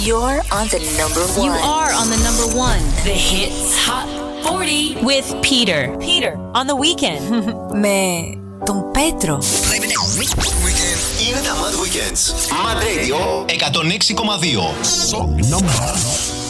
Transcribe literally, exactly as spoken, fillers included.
You're on the number one. You are on the number one. The Hits Hot forty with Peter. Peter on the weekend. Με τον Πέτρο. Είναι τα Mad Weekends. Mad Radio εκατόν έξι κόμμα δύο.